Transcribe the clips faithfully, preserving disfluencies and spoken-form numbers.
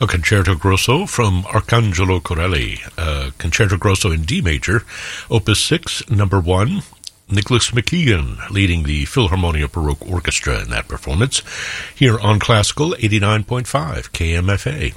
A concerto grosso from Arcangelo Corelli, uh, concerto grosso in D major, opus six, number one. Nicholas McKeegan leading the Philharmonia Baroque Orchestra in that performance, here on Classical eighty-nine point five K M F A.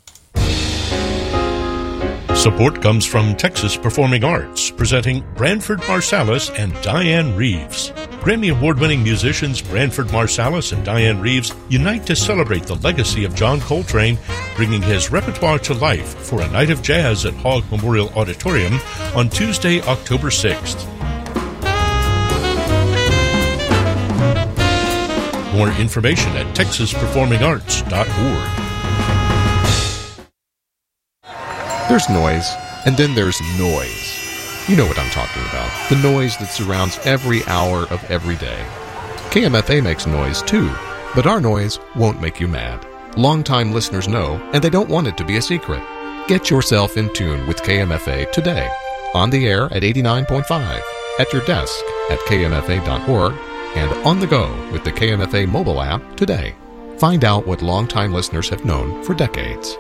Support comes from Texas Performing Arts, presenting Branford Marsalis and Diane Reeves. Grammy Award-winning musicians Branford Marsalis and Diane Reeves unite to celebrate the legacy of John Coltrane, bringing his repertoire to life for a night of jazz at Hogg Memorial Auditorium on Tuesday, October sixth. More information at texas performing arts dot org. There's noise, and then there's noise. You know what I'm talking about. The noise that surrounds every hour of every day. K M F A makes noise too, but our noise won't make you mad. Longtime listeners know, and they don't want it to be a secret. Get yourself in tune with K M F A today. On the air at eighty-nine point five, at your desk at K M F A dot org, and on the go with the K M F A mobile app today. Find out what longtime listeners have known for decades.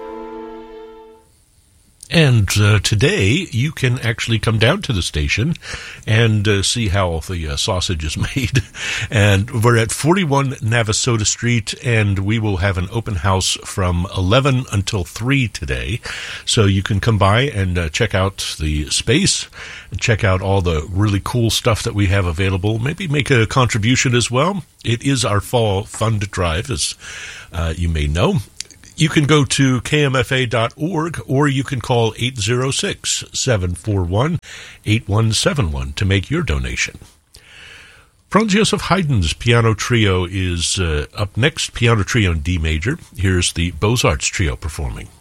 And uh, today, you can actually come down to the station and uh, see how the uh, sausage is made. And we're at forty-one Navasota Street, and we will have an open house from eleven until three today. So you can come by and uh, check out the space, and check out all the really cool stuff that we have available. Maybe make a contribution as well. It is our fall fund drive, as uh, you may know. You can go to K M F A dot org, or you can call eight zero six, seven four one, eight one seven one to make your donation. Franz Joseph Haydn's piano trio is uh, up next, piano trio in D major. Here's the Beaux-Arts Trio performing.